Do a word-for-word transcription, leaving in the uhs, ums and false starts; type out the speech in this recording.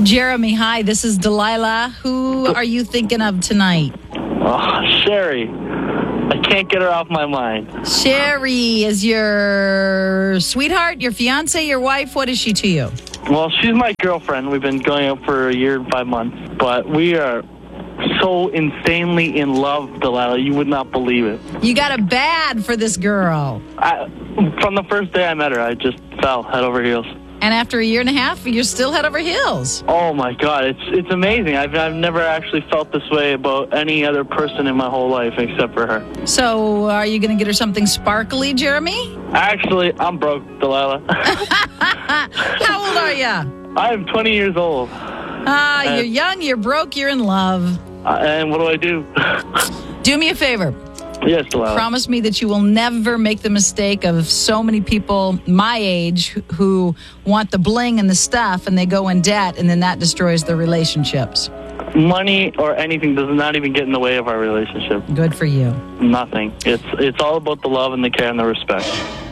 Jeremy, hi, this is Delilah. Who are you thinking of tonight? Oh, Sherry. I can't get her off my mind. Sherry is your sweetheart, your fiance, your wife? What is she to you? Well, she's my girlfriend. We've been going out for a year and five months. But we are so insanely in love, Delilah. You would not believe it. You got a bad for this girl. I, from the first day I met her, I just fell head over heels. And after a year and a half, you're still head over heels. Oh, my God. It's it's amazing. I've, I've never actually felt this way about any other person in my whole life except for her. So are you going to get her something sparkly, Jeremy? Actually, I'm broke, Delilah. How old are you? I'm twenty years old. Ah, uh, you're young, you're broke, you're in love. Uh, and what do I do? Do me a favor. Yes, Delilah. Promise me that you will never make the mistake of so many people my age who want the bling and the stuff and they go in debt and then that destroys their relationships. Money or anything does not even get in the way of our relationship. Good for you. Nothing. It's it's all about the love and the care and the respect.